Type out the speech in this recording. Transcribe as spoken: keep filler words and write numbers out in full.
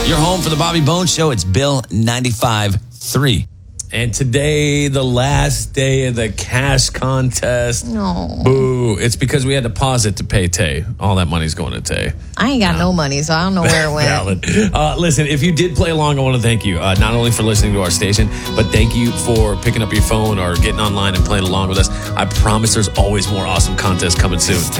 You're home for the Bobby Bones Show. It's Bill ninety-five three. And today, the last day of the cash contest. No. Boo. It's because we had to pause it to pay Tay. All that money's going to Tay. I ain't got no, no money, so I don't know where it went. Valid. Uh, listen, if you did play along, I want to thank you. Uh, not only for listening to our station, but thank you for picking up your phone or getting online and playing along with us. I promise there's always more awesome contests coming soon.